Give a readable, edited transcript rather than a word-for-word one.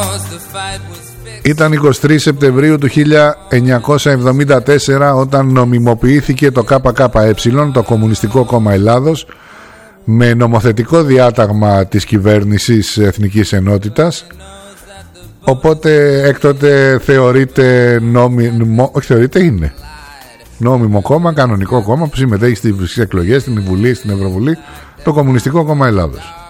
Ήταν 23 Σεπτεμβρίου του 1974 όταν νομιμοποιήθηκε το ΚΚΕ, το Κομμουνιστικό Κόμμα Ελλάδος, με νομοθετικό διάταγμα της κυβέρνησης Εθνικής Ενότητας. Οπότε έκτοτε θεωρείται είναι νόμιμο κόμμα, κανονικό κόμμα που συμμετέχει στις εκλογές, στην Βουλή, στην Ευρωβουλή, το Κομμουνιστικό Κόμμα Ελλάδος.